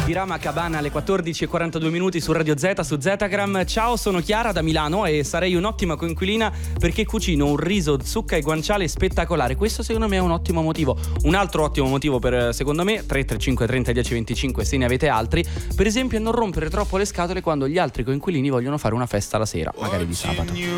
Rama Cabana alle 14:42 su Radio Z, su Zetagram. Ciao, sono Chiara da Milano e sarei un'ottima coinquilina perché cucino un riso, zucca e guanciale spettacolare. Questo secondo me è un ottimo motivo. Un altro ottimo motivo per, secondo me, 335 30 10 25, se ne avete altri, per esempio, non rompere troppo le scatole quando gli altri coinquilini vogliono fare una festa la sera, magari di sabato.